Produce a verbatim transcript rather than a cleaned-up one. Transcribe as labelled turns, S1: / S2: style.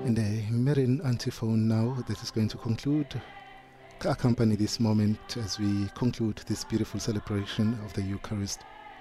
S1: And a Marian antiphon now that is going to conclude, accompany this moment as we conclude this beautiful celebration of the Eucharist.